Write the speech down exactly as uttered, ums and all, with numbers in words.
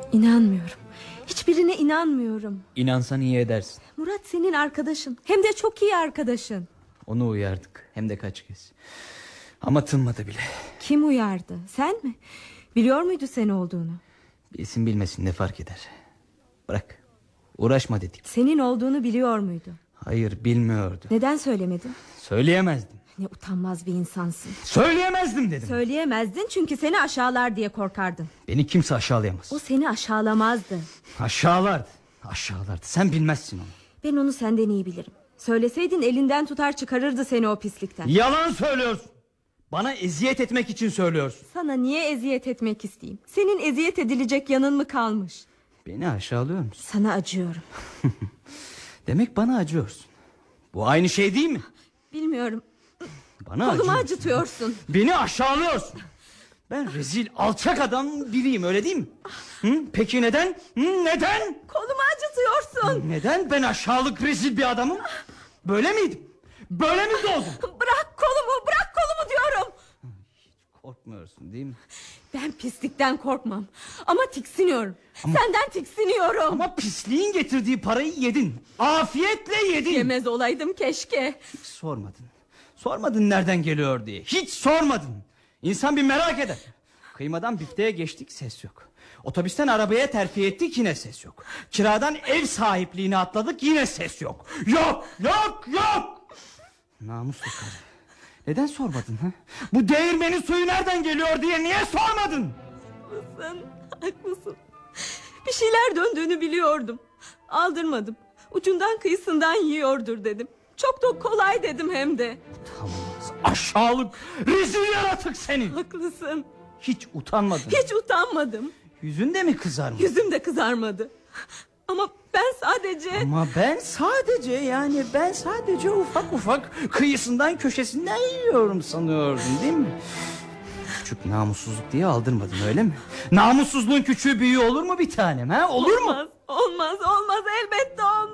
İnanmıyorum. Hiçbirine inanmıyorum. İnansan iyi edersin. Murat senin arkadaşın. Hem de çok iyi arkadaşın. Onu uyardık. Hem de kaç kez. Ama tınmadı bile. Kim uyardı? Sen mi? Biliyor muydu sen olduğunu? Bilsin bilmesin ne fark eder. Bırak. Uğraşma dedik. Senin olduğunu biliyor muydu? Hayır, bilmiyordu. Neden söylemedin? Söyleyemezdim. Ne utanmaz bir insansın. Söyleyemezdim dedim. Söyleyemezdin çünkü seni aşağılar diye korkardın. Beni kimse aşağılayamaz. O seni aşağılamazdı. Aşağılardı. Aşağılardı. Sen bilmezsin onu. Ben onu senden iyi bilirim. Söyleseydin elinden tutar çıkarırdı seni o pislikten. Yalan söylüyorsun. Bana eziyet etmek için söylüyorsun. Sana niye eziyet etmek isteyeyim? Senin eziyet edilecek yanın mı kalmış? Beni aşağılıyor musun? Sana acıyorum. Demek bana acıyorsun. Bu aynı şey değil mi? Bilmiyorum. Bana Kolumu acıyorsun. acıtıyorsun. Beni aşağılıyorsun. Ben rezil, alçak adam biriyim, öyle değil mi? Hı? Peki neden? Hı? Neden? Kolumu acıtıyorsun. Neden ben aşağılık, rezil bir adamım? Böyle miydim? Böyle mi doğdum? Bırak kolumu, bırak kolumu diyorum. Hiç korkmuyorsun değil mi? Ben pislikten korkmam. Ama tiksiniyorum. Ama- Senden tiksiniyorum. Ama pisliğin getirdiği parayı yedin. Afiyetle yedin. Yemez olaydım keşke. Hiç sormadın. Sormadın nereden geliyor diye. Hiç sormadın. İnsan bir merak eder. Kıymadan bifteye geçtik, ses yok. Otobüsten arabaya terfi ettik, yine ses yok. Kiradan ev sahipliğine atladık, yine ses yok. Yok, yok, yok. Namuslu karı. Neden sormadın ha? Bu değirmenin suyu nereden geliyor diye niye sormadın? Haklısın, haklısın. Bir şeyler döndüğünü biliyordum. Aldırmadım. Ucundan kıyısından yiyordur dedim. Çok da kolay dedim hem de. Utanmaz, aşağılık, rezil yaratık senin. Haklısın. Hiç utanmadın. Hiç utanmadım. Yüzün de mi kızarmış? Yüzüm de kızarmadı. Ama ben sadece... Ama ben sadece yani ben sadece ufak ufak kıyısından köşesinden yiyorum sanıyordun değil mi? Küçük namussuzluk diye aldırmadın öyle mi? Namussuzluğun küçüğü büyüğü olur mu bir tanem ha? Olur mu? Olmaz, olmaz, olmaz, elbette